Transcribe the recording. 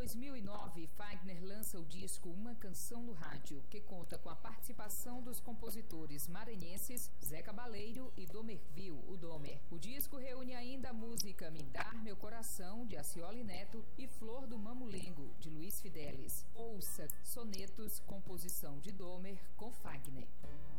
2009, Fagner lança o disco Uma Canção no Rádio, que conta com a participação dos compositores maranhenses Zé Cabaleiro e Domerville, o Domer. O disco reúne ainda a música Me Dar Meu Coração, de Acioli Neto, e Flor do Mamulengo, de Luiz Fidelis. Ouça Sonetos, composição de Domer, com Fagner.